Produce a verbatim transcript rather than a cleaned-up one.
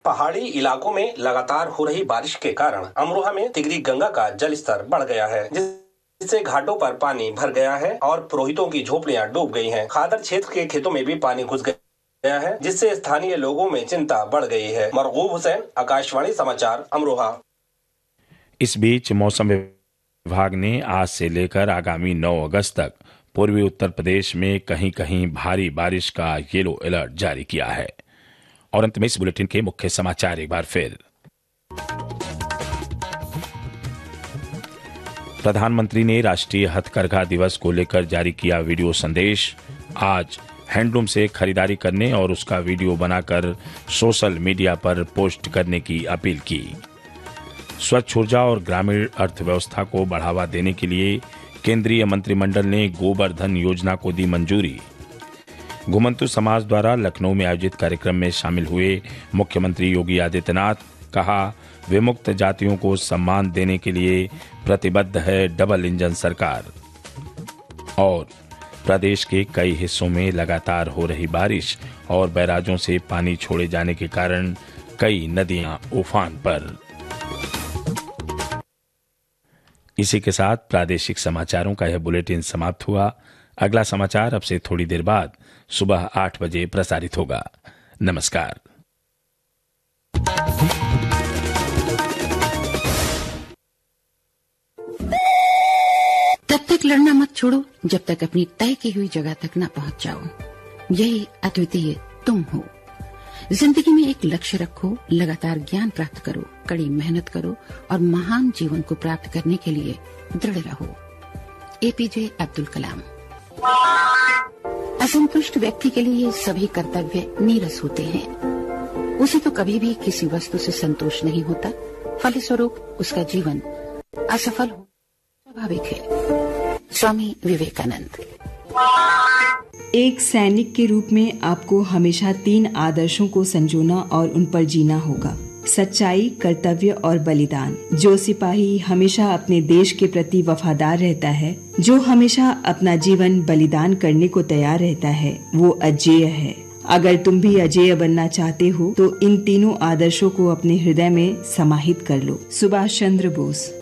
पहाड़ी इलाकों में लगातार हो रही बारिश के कारण अमरोहा में तिगरी गंगा का जल स्तर बढ़ गया है, जिससे घाटों पर पानी भर गया है और पुरोहितों की झोपड़ियां डूब गई हैं। खादर क्षेत्र के खेतों में भी पानी घुस गया है, जिससे स्थानीय लोगों में चिंता बढ़ गई है। मरगूब हुसैन, आकाशवाणी समाचार, अमरोहा। इस बीच मौसम विभाग ने आज से लेकर आगामी नौ अगस्त तक पूर्वी उत्तर प्रदेश में कहीं कहीं भारी बारिश का येलो अलर्ट जारी किया है। और अंत में इस बुलेटिन के मुख्य समाचार एक बार फिर। प्रधानमंत्री ने राष्ट्रीय हथकरघा दिवस को लेकर जारी किया वीडियो संदेश। आज हैंडलूम से खरीदारी करने और उसका वीडियो बनाकर सोशल मीडिया पर पोस्ट करने की अपील की। स्वच्छ ऊर्जा और ग्रामीण अर्थव्यवस्था को बढ़ावा देने के लिए केंद्रीय मंत्रिमंडल ने गोबर धन योजना को दी मंजूरी। घुमंतु समाज द्वारा लखनऊ में आयोजित कार्यक्रम में शामिल हुए मुख्यमंत्री योगी आदित्यनाथ, कहा विमुक्त जातियों को सम्मान देने के लिए प्रतिबद्ध है डबल इंजन सरकार। और प्रदेश के कई हिस्सों में लगातार हो रही बारिश और बैराजों से पानी छोड़े जाने के कारण कई नदियां उफान पर। इसी के साथ प्रादेशिक समाचारों का यह बुलेटिन समाप्त हुआ। अगला समाचार अब से थोड़ी देर बाद सुबह आठ बजे प्रसारित होगा। नमस्कार। तब तक लड़ना मत छोड़ो जब तक अपनी तय की हुई जगह तक न पहुंच जाओ। यही अद्वितीय तुम हो। जिंदगी में एक लक्ष्य रखो, लगातार ज्ञान प्राप्त करो, कड़ी मेहनत करो और महान जीवन को प्राप्त करने के लिए दृढ़ रहो। एपीजे अब्दुल कलाम। असंतुष्ट व्यक्ति के लिए सभी कर्तव्य नीरस होते हैं। उसे तो कभी भी किसी वस्तु से संतोष नहीं होता, फलस्वरूप उसका जीवन असफल हो स्वाभाविक है। स्वामी विवेकानंद। एक सैनिक के रूप में आपको हमेशा तीन आदर्शों को संजोना और उन पर जीना होगा: सच्चाई, कर्तव्य और बलिदान। जो सिपाही हमेशा अपने देश के प्रति वफादार रहता है, जो हमेशा अपना जीवन बलिदान करने को तैयार रहता है, वो अजेय है। अगर तुम भी अजेय बनना चाहते हो तो इन तीनों आदर्शों को अपने हृदय में समाहित कर लो। सुभाष चंद्र बोस।